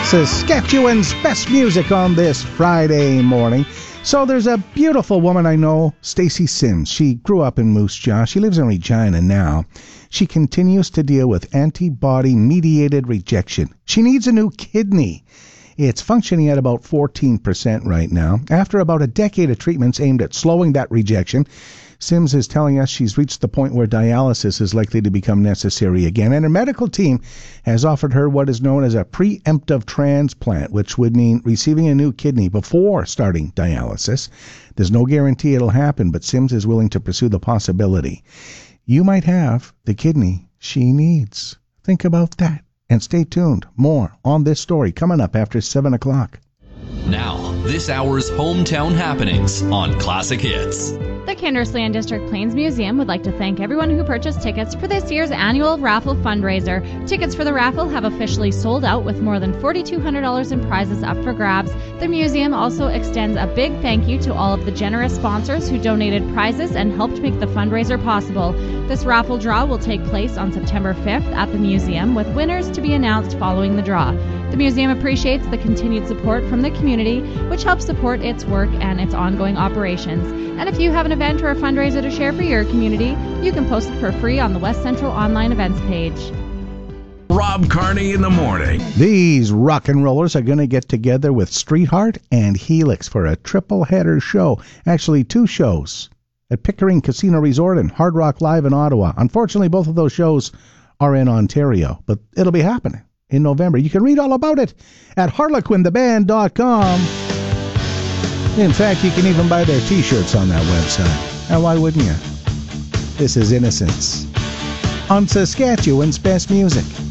Saskatchewan's best music on this Friday morning. So there's a beautiful woman I know, Stacy Sims. She grew up in Moose Jaw. She lives in Regina now. She continues to deal with antibody-mediated rejection. She needs a new kidney. It's functioning at about 14% right now. After about a decade of treatments aimed at slowing that rejection, Sims is telling us she's reached the point where dialysis is likely to become necessary again, and her medical team has offered her what is known as a preemptive transplant, which would mean receiving a new kidney before starting dialysis. There's no guarantee it'll happen, but Sims is willing to pursue the possibility. You might have the kidney she needs. Think about that, and stay tuned. More on this story coming up after 7 o'clock. Now, this hour's hometown happenings on Classic Hits. The Kindersland District Plains Museum would like to thank everyone who purchased tickets for this year's annual raffle fundraiser. Tickets for the raffle have officially sold out with more than $4,200 in prizes up for grabs. The museum also extends a big thank you to all of the generous sponsors who donated prizes and helped make the fundraiser possible. This raffle draw will take place on September 5th at the museum, with winners to be announced following the draw. The museum appreciates the continued support from the community, which helps support its work and its ongoing operations. And if you have an event or a fundraiser to share for your community, you can post it for free on the West Central Online Events page. Rob Carney in the morning. These rock and rollers are going to get together with Streetheart and Helix for a triple-header show. Actually, two shows at Pickering Casino Resort and Hard Rock Live in Ottawa. Unfortunately, both of those shows are in Ontario, but it'll be happening in November. You can read all about it at harlequintheband.com. In fact, you can even buy their t-shirts on that website. And why wouldn't you? This is Innocence on Saskatchewan's best music.